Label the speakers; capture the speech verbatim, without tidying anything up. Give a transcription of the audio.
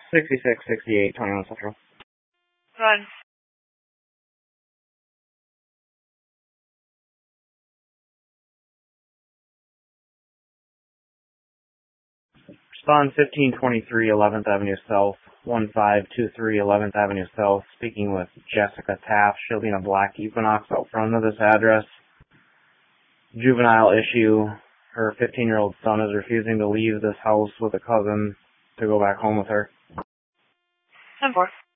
Speaker 1: sixty-six sixty-eight, twenty-one Central.
Speaker 2: Run.
Speaker 1: Respond fifteen twenty-three eleventh Avenue South, one five two three eleventh Avenue South, speaking with Jessica Taft. She'll be in a black Equinox out front of this address. Juvenile issue. Her fifteen-year-old son is refusing to leave this house with a cousin to go back home with her.
Speaker 2: ten four.